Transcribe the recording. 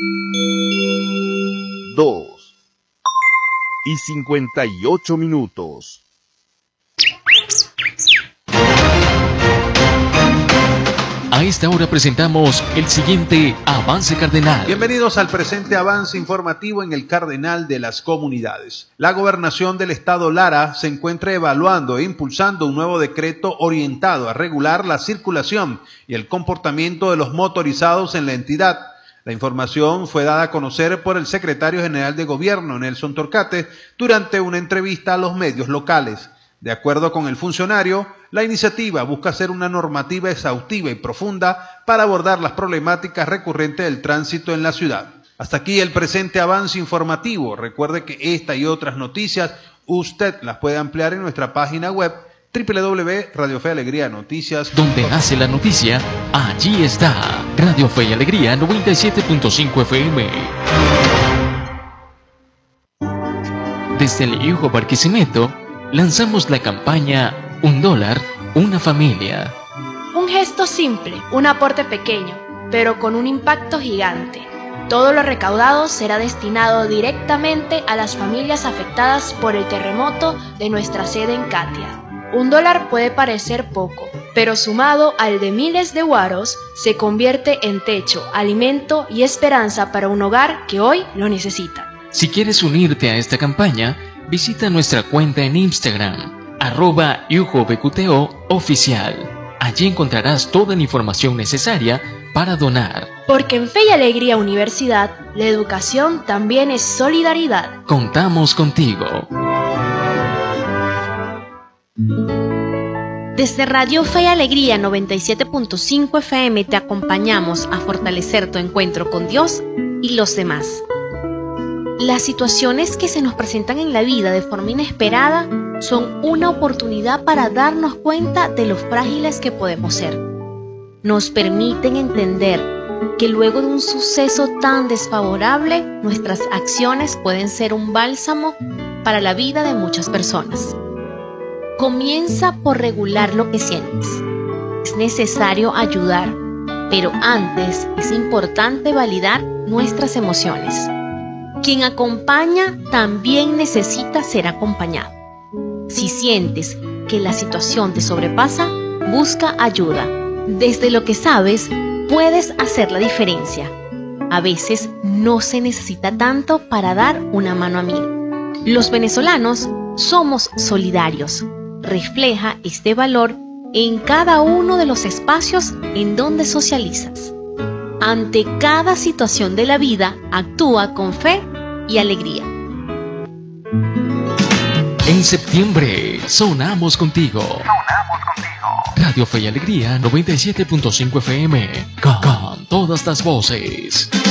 2:58. A esta hora presentamos el siguiente Avance Cardenal. Bienvenidos al presente avance informativo en el Cardenal de las Comunidades. La Gobernación del Estado Lara se encuentra evaluando e impulsando un nuevo decreto orientado a regular la circulación y el comportamiento de los motorizados en la entidad. La información fue dada a conocer por el secretario general de Gobierno, Nelson Torcate, durante una entrevista a los medios locales. De acuerdo con el funcionario, la iniciativa busca hacer una normativa exhaustiva y profunda para abordar las problemáticas recurrentes del tránsito en la ciudad. Hasta aquí el presente avance informativo. Recuerde que esta y otras noticias usted las puede ampliar en nuestra página web www.Radio Fe y Alegría Noticias. Donde nace la noticia, allí está. Radio Fe y Alegría 97.5 FM. Desde el Yujo Barquisimeto lanzamos la campaña $1, una familia. Un gesto simple, un aporte pequeño, pero con un impacto gigante. Todo lo recaudado será destinado directamente a las familias afectadas por el terremoto de nuestra sede en Catia. $1 puede parecer poco, pero sumado al de miles de guaros, se convierte en techo, alimento y esperanza para un hogar que hoy lo necesita. Si quieres unirte a esta campaña, visita nuestra cuenta en Instagram, @YujoBQTO-oficial. Allí encontrarás toda la información necesaria para donar. Porque en Fe y Alegría Universidad, la educación también es solidaridad. Contamos contigo. Desde Radio Fe y Alegría 97.5 FM te acompañamos a fortalecer tu encuentro con Dios y los demás. Las situaciones que se nos presentan en la vida de forma inesperada son una oportunidad para darnos cuenta de lo frágiles que podemos ser. Nos permiten entender que luego de un suceso tan desfavorable, nuestras acciones pueden ser un bálsamo para la vida de muchas personas. Comienza por regular lo que sientes. Es necesario ayudar, pero antes es importante validar nuestras emociones. Quien acompaña también necesita ser acompañado. Si sientes que la situación te sobrepasa, busca ayuda. Desde lo que sabes, puedes hacer la diferencia. A veces no se necesita tanto para dar una mano amiga. Los venezolanos somos solidarios. Refleja este valor en cada uno de los espacios en donde socializas. Ante cada situación de la vida, actúa con fe y alegría. En septiembre, sonamos contigo. Radio Fe y Alegría 97.5 FM. Con todas las voces.